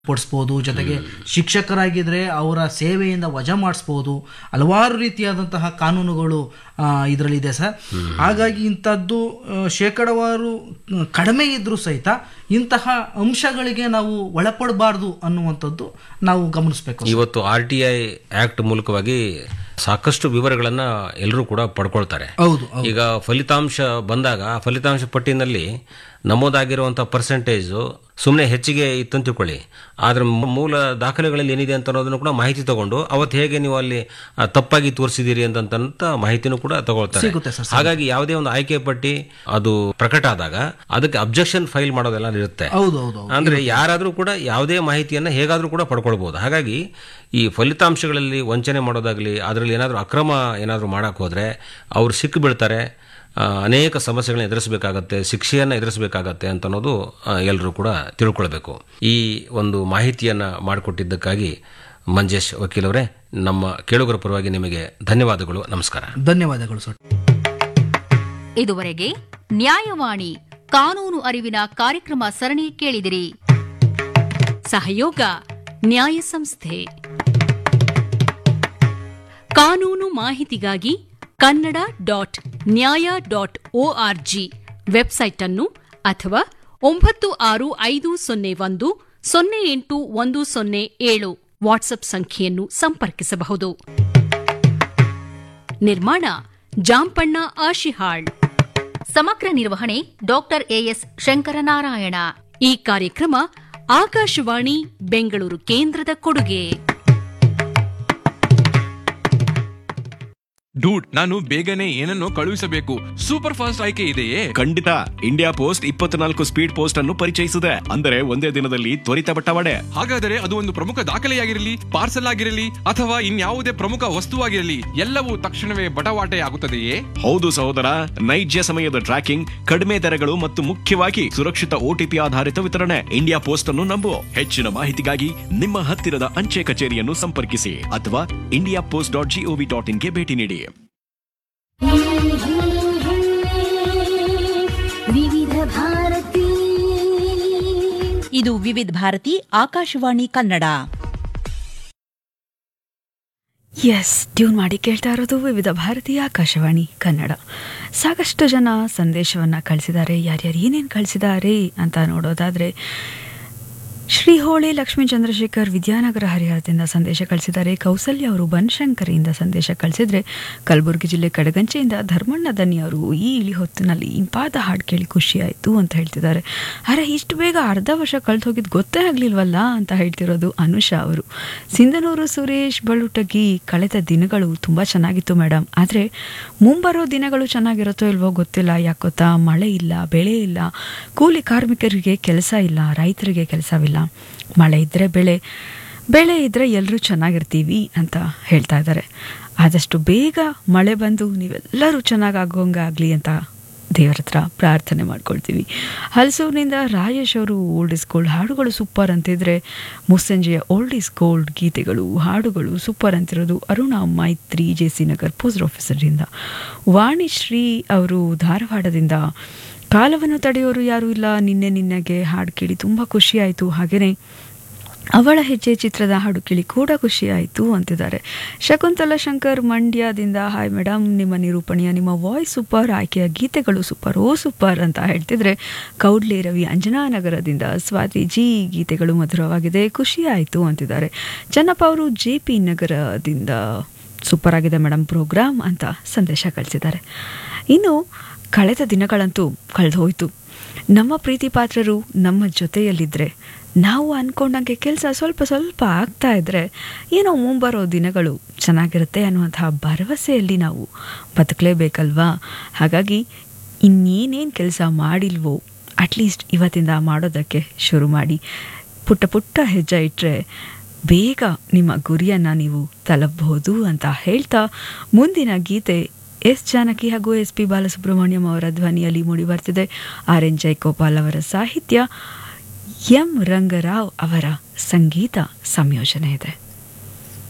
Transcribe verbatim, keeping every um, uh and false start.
ಪಡಿಸ್ಬೋದು, ಜೊತೆಗೆ ಶಿಕ್ಷಕರಾಗಿದ್ದರೆ ಅವರ ಸೇವೆಯಿಂದ ವಜಾ ಮಾಡಿಸ್ಬೋದು. ಹಲವಾರು ರೀತಿಯಾದಂತಹ ಕಾನೂನುಗಳು ಇದರಲ್ಲಿದೆ ಸರ್. ಹಾಗಾಗಿ ಇಂಥದ್ದು ಶೇಕಡವಾರು ಕಡಿಮೆ ಇದ್ರೂ ಸಹಿತ ಇಂತಹ ಅಂಶಗಳಿಗೆ ನಾವು ಒಳಪಡಬಾರ್ದು ಅನ್ನುವಂಥದ್ದು ನಾವು ಗಮನಿಸಬೇಕು. ಇವತ್ತು ಆರ್ ಟಿ ಐ ಆಕ್ಟ್ ಮೂಲಕವಾಗಿ ಸಾಕಷ್ಟು ವಿವರಗಳನ್ನ ಎಲ್ಲರೂ ಕೂಡ ಪಡ್ಕೊಳ್ತಾರೆ. ಹೌದು. ಈಗ ಫಲಿತಾಂಶ ಬಂದಾಗ ಆ ಫಲಿತಾಂಶ ಪಟ್ಟಿನಲ್ಲಿ ನಮೂದಾಗಿರುವಂತಹ ಪರ್ಸೆಂಟೇಜ್ ಸುಮ್ಮನೆ ಹೆಚ್ಚಿಗೆ ಇತ್ತಂತ ತಿಳ್ಕೊಳ್ಳಿ, ಆದ್ರೆ ಮೂಲ ದಾಖಲೆಗಳಲ್ಲಿ ಏನಿದೆ ಅಂತ ಅನ್ನೋದನ್ನು ಕೂಡ ಮಾಹಿತಿ ತಗೊಂಡು ಅವತ್ತು ಹೇಗೆ ನೀವು ಅಲ್ಲಿ ತಪ್ಪಾಗಿ ತೋರಿಸಿದಿರಿ ಅಂತಂತ ಮಾಹಿತಿನೂ ಕೂಡ ತಗೊಳ್ತಾರೆ. ಹಾಗಾಗಿ ಯಾವುದೇ ಒಂದು ಆಯ್ಕೆ ಪಟ್ಟಿ ಅದು ಪ್ರಕಟ ಆದಾಗ ಅದಕ್ಕೆ ಅಬ್ಜೆಕ್ಷನ್ ಫೈಲ್ ಮಾಡೋದೆಲ್ಲ ಇರುತ್ತೆ. ಅಂದ್ರೆ ಯಾರಾದ್ರೂ ಕೂಡ ಯಾವುದೇ ಮಾಹಿತಿಯನ್ನ ಹೇಗಾದ್ರೂ ಕೂಡ ಪಡ್ಕೊಳ್ಬಹುದು. ಹಾಗಾಗಿ ಈ ಫಲಿತಾಂಶಗಳಲ್ಲಿ ವಂಚನೆ ಮಾಡೋದಾಗ್ಲಿ, ಅದರಲ್ಲಿ ಏನಾದರೂ ಅಕ್ರಮ ಏನಾದರೂ ಮಾಡಕ್ ಹೋದ್ರೆ ಅವ್ರು ಸಿಕ್ಕು ಬೀಳ್ತಾರೆ, ಅನೇಕ ಸಮಸ್ಯೆಗಳನ್ನ ಎದುರಿಸಬೇಕಾಗತ್ತೆ, ಶಿಕ್ಷೆಯನ್ನು ಎದುರಿಸಬೇಕಾಗತ್ತೆ ಅಂತ ಅನ್ನೋದು ಎಲ್ಲರೂ ಕೂಡ ತಿಳ್ಕೊಳ್ಬೇಕು. ಈ ಒಂದು ಮಾಹಿತಿಯನ್ನ ಮಾಡಿಕೊಟ್ಟಿದ್ದಕ್ಕಾಗಿ ಮಂಜೇಶ್ ವಕೀಲವರೇ, ನಮ್ಮ ಕೇಳುಗರ ಪರವಾಗಿ ನಿಮಗೆ ಧನ್ಯವಾದಗಳು. ನಮಸ್ಕಾರ. ಧನ್ಯವಾದಗಳು ಸರ್. ಇದುವರೆಗೆ ನ್ಯಾಯವಾಣಿ ಕಾನೂನು ಅರಿವಿನ ಕಾರ್ಯಕ್ರಮ ಸರಣಿ ಕೇಳಿದಿರಿ. ಸಹಯೋಗ ನ್ಯಾಯ ಸಂಸ್ಥೆ. ಕಾನೂನು ಮಾಹಿತಿಗಾಗಿ ಕನ್ನಡ ಡಾಟ್ ನ್ಯಾಯ ಡಾಟ್ ಒಆರ್ಜಿ ವೆಬ್ಸೈಟ್ ಅನ್ನು ಅಥವಾ ಒಂಬತ್ತು ಆರು ಐದು ಸೊನ್ನೆ ಒಂದು ಸೊನ್ನೆ ಎಂಟು ಒಂದು ಸೊನ್ನೆ ಏಳು ವಾಟ್ಸ್ಆಪ್ ಸಂಖ್ಯೆಯನ್ನು ಸಂಪರ್ಕಿಸಬಹುದು. ನಿರ್ಮಾಣ ಜಾಂಪಣ್ಣ ಆಶಿಹಾಳ್. ಸಮಗ್ರ ನಿರ್ವಹಣೆ ಡಾಕ್ಟರ್ ಎಎಸ್ ಶಂಕರನಾರಾಯಣ. ಈ ಕಾರ್ಯಕ್ರಮ ಆಕಾಶವಾಣಿ ಬೆಂಗಳೂರು ಕೇಂದ್ರದ ಕೊಡುಗೆ. ಡೂಡ್, ನಾನು ಬೇಗನೆ ಏನನ್ನೋ ಕಳುಹಿಸಬೇಕು. ಸೂಪರ್ ಫಾಸ್ಟ್ ಆಯ್ಕೆ ಇದೆಯೇ? ಖಂಡಿತ. ಇಂಡಿಯಾ ಪೋಸ್ಟ್ ಇಪ್ಪತ್ನಾಲ್ಕು ಸ್ಪೀಡ್ ಪೋಸ್ಟ್ ಅನ್ನು ಪರಿಚಯಿಸಿದೆ. ಅಂದರೆ ಒಂದೇ ದಿನದಲ್ಲಿ ತ್ವರಿತ ಬಟ್ಟವಾಡೆ. ಹಾಗಾದರೆ ಅದು ಒಂದು ಪ್ರಮುಖ ದಾಖಲೆಯಾಗಿರಲಿ, ಪಾರ್ಸಲ್ ಆಗಿರಲಿ ಅಥವಾ ಇನ್ಯಾವುದೇ ಪ್ರಮುಖ ವಸ್ತುವಾಗಿರಲಿ ಎಲ್ಲವೂ ತಕ್ಷಣವೇ ಬಟವಾಟೆ ಆಗುತ್ತದೆಯೇ? ಹೌದು ಸಹೋದರ, ನೈಜ ಸಮಯದ ಟ್ರ್ಯಾಕಿಂಗ್, ಕಡಿಮೆ ದರಗಳು ಮತ್ತು ಮುಖ್ಯವಾಗಿ ಸುರಕ್ಷಿತ ಓಟಿಪಿ ಆಧಾರಿತ ವಿತರಣೆ. ಇಂಡಿಯಾ ಪೋಸ್ಟ್ ಅನ್ನು ನಂಬು. ಹೆಚ್ಚಿನ ಮಾಹಿತಿಗಾಗಿ ನಿಮ್ಮ ಹತ್ತಿರದ ಅಂಚೆ ಕಚೇರಿಯನ್ನು ಸಂಪರ್ಕಿಸಿ ಅಥವಾ India post dot gov dot ಇನ್ಗೆ ಭೇಟಿ ನೀಡಿ. ವಿವಿಧ ಭಾರತಿ. ಇದು ವಿವಿಧ ಭಾರತಿ ಆಕಾಶವಾಣಿ ಕನ್ನಡ. ಎಸ್, ಟ್ಯೂನ್ ಮಾಡಿ ಕೇಳ್ತಾ ಇರೋದು ವಿವಿಧ ಭಾರತಿ ಆಕಾಶವಾಣಿ ಕನ್ನಡ. ಸಾಕಷ್ಟು ಜನ ಸಂದೇಶವನ್ನು ಕಳಿಸಿದ್ದಾರೆ. ಯಾರ್ಯಾರು ಏನೇನು ಕಳಿಸಿದ್ದಾರೆ ಅಂತ ನೋಡೋದಾದರೆ, ಶ್ರೀ ಹೋಳಿ ಲಕ್ಷ್ಮೀ ಚಂದ್ರಶೇಖರ್ ವಿದ್ಯಾನಗರ ಹರಿಹರದಿಂದ ಸಂದೇಶ ಕಳಿಸಿದ್ದಾರೆ. ಕೌಸಲ್ಯ ಅವರು ಬನಶಂಕರಿಯಿಂದ ಸಂದೇಶ ಕಳಿಸಿದರೆ, ಕಲಬುರಗಿ ಜಿಲ್ಲೆ ಕಡಗಂಚೆಯಿಂದ ಧರ್ಮಣ್ಣ ದನ್ನಿ ಅವರು ಈ ಇಳಿ ಹೊತ್ತಿನಲ್ಲಿ ಇಂಪಾದ ಹಾಡು ಕೇಳಿ ಖುಷಿಯಾಯಿತು ಅಂತ ಹೇಳ್ತಿದ್ದಾರೆ. ಅರೆ, ಇಷ್ಟು ಬೇಗ ಅರ್ಧ ವರ್ಷ ಕಳೆದು ಹೋಗಿದ್ದು ಗೊತ್ತೇ ಆಗಲಿಲ್ವಲ್ಲ ಅಂತ ಹೇಳ್ತಿರೋದು ಅನುಷಾ ಅವರು. ಸಿಂಧನೂರು ಸುರೇಶ್ ಬಳುಟಗಿ, ಕಳೆದ ದಿನಗಳು ತುಂಬ ಚೆನ್ನಾಗಿತ್ತು ಮೇಡಮ್, ಆದರೆ ಮುಂಬರೋ ದಿನಗಳು ಚೆನ್ನಾಗಿರುತ್ತೋ ಇಲ್ವೋ ಗೊತ್ತಿಲ್ಲ. ಯಾಕೊತ್ತಾ, ಮಳೆ ಇಲ್ಲ, ಬೆಳೆ ಇಲ್ಲ, ಕೂಲಿ ಕಾರ್ಮಿಕರಿಗೆ ಕೆಲಸ ಇಲ್ಲ, ರೈತರಿಗೆ ಕೆಲಸವಿಲ್ಲ. ಮಳೆ ಇದ್ದರೆ ಬೆಳೆ, ಬೆಳೆ ಇದ್ದರೆ ಎಲ್ಲರೂ ಚೆನ್ನಾಗಿರ್ತೀವಿ ಅಂತ ಹೇಳ್ತಾ ಇದ್ದಾರೆ. ಆದಷ್ಟು ಬೇಗ ಮಳೆ ಬಂದು ನೀವೆಲ್ಲರೂ ಚೆನ್ನಾಗಾಗೋಂಗಾಗಲಿ ಅಂತ ದೇವರ ಹತ್ರ ಪ್ರಾರ್ಥನೆ ಮಾಡ್ಕೊಳ್ತೀವಿ. ಹಲಸೂರಿನಿಂದ ರಾಜೇಶ್ ಅವರು ಓಲ್ಡ್ ಇಸ್ ಗೋಲ್ಡ್ ಹಾಡುಗಳು ಸೂಪರ್ ಅಂತಿದ್ರೆ, ಮುಸ್ಸಂಜೆಯ ಓಲ್ಡ್ ಇಸ್ ಗೋಲ್ಡ್ ಗೀತೆಗಳು ಹಾಡುಗಳು ಸೂಪರ್ ಅಂತಿರೋದು ಅರುಣಾ ಮೈತ್ರಿ J C Nagar post ಆಫೀಸರಿಂದ. Vanishree ಅವರು ಧಾರವಾಡದಿಂದ, ಕಾಲವನ್ನು ತಡೆಯೋರು ಯಾರೂ ಇಲ್ಲ, ನಿನ್ನೆ ನಿನ್ನೆಗೆ ಹಾಡು ಕೇಳಿ ತುಂಬ ಖುಷಿಯಾಯಿತು, ಹಾಗೆಯೇ ಅವಳ ಹೆಜ್ಜೆ ಚಿತ್ರದ ಹಾಡು ಕೇಳಿ ಕೂಡ ಖುಷಿಯಾಯಿತು ಅಂತಿದ್ದಾರೆ. ಶಕುಂತಲಾ ಶಂಕರ್ ಮಂಡ್ಯದಿಂದ, ಹಾಯ್ ಮೇಡಮ್, ನಿಮ್ಮ ನಿರೂಪಣೆಯ ನಿಮ್ಮ ವಾಯ್ಸ್ ಸೂಪರ್, ಆಯ್ಕೆಯ ಗೀತೆಗಳು ಸೂಪರ್, ಓ ಸೂಪರ್ ಅಂತ ಹೇಳ್ತಿದ್ರೆ. ಕೌಡ್ಲೆ ರವಿ ಅಂಜನಾನಗರದಿಂದ, ಸ್ವಾತಿ ಜಿ, ಗೀತೆಗಳು ಮಧುರವಾಗಿದೆ, ಖುಷಿಯಾಯಿತು ಅಂತಿದ್ದಾರೆ. ಚನ್ನಪ್ಪ ಅವರು ಜೆ ಪಿ ನಗರದಿಂದ, ಸೂಪರ್ ಆಗಿದೆ ಮೇಡಮ್ ಪ್ರೋಗ್ರಾಮ್ ಅಂತ ಸಂದೇಶ ಕಳಿಸಿದ್ದಾರೆ. ಇನ್ನು ಕಳೆದ ದಿನಗಳಂತೂ ಕಳೆದು ಹೋಯಿತು. ನಮ್ಮ ಪ್ರೀತಿ ಪಾತ್ರರು ನಮ್ಮ ಜೊತೆಯಲ್ಲಿದ್ದರೆ, ನಾವು ಅಂದ್ಕೊಂಡಂಗೆ ಕೆಲಸ ಸ್ವಲ್ಪ ಸ್ವಲ್ಪ ಆಗ್ತಾ ಇದ್ದರೆ, ಏನೋ ಮುಂಬರೋ ದಿನಗಳು ಚೆನ್ನಾಗಿರುತ್ತೆ ಅನ್ನುವಂತಹ ಭರವಸೆಯಲ್ಲಿ ನಾವು ಬದುಕಲೇಬೇಕಲ್ವಾ. ಹಾಗಾಗಿ ಇನ್ನೇನೇನು ಕೆಲಸ ಮಾಡಿಲ್ವೋ ಅಟ್ಲೀಸ್ಟ್ ಇವತ್ತಿಂದ ಮಾಡೋದಕ್ಕೆ ಶುರು ಮಾಡಿ. ಪುಟ್ಟ ಪುಟ್ಟ ಹೆಜ್ಜೆ ಇಟ್ಟರೆ ಬೇಗ ನಿಮ್ಮ ಗುರಿಯನ್ನು ನೀವು ತಲುಪಬಹುದು ಅಂತ ಹೇಳ್ತಾ, ಮುಂದಿನ ಗೀತೆ ಎಸ್ ಜಾನಕಿ ಹಾಗೂ ಎಸ್ ಪಿ ಬಾಲಸುಬ್ರಹ್ಮಣ್ಯಂ ಅವರ ಧ್ವನಿಯಲ್ಲಿ ಮೂಡಿ ಬರ್ತಿದೆ. ಆರ್ ಎನ್ ಜಯಗೋಪಾಲ್ ಅವರ ಸಾಹಿತ್ಯ, ಎಂ ರಂಗರಾವ್ ಅವರ ಸಂಗೀತ ಸಂಯೋಜನೆ ಇದೆ.